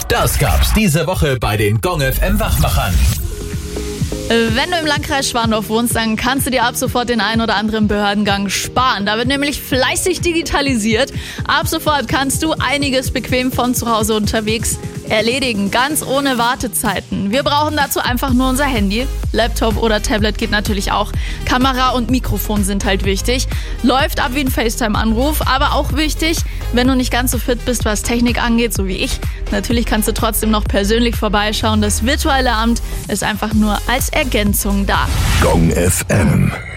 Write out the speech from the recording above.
Das gab's diese Woche bei den Gong FM Wachmachern. Wenn du im Landkreis Schwandorf wohnst, dann kannst du dir ab sofort den einen oder anderen Behördengang sparen. Da wird nämlich fleißig digitalisiert. Ab sofort kannst du einiges bequem von zu Hause unterwegs erledigen, ganz ohne Wartezeiten. Wir brauchen dazu einfach nur unser Handy. Laptop oder Tablet geht natürlich auch. Kamera und Mikrofon sind halt wichtig. Läuft ab wie ein FaceTime-Anruf, aber auch wichtig, wenn du nicht ganz so fit bist, was Technik angeht, so wie ich. Natürlich kannst du trotzdem noch persönlich vorbeischauen. Das virtuelle Amt ist einfach nur als Ergänzung da. Gong FM.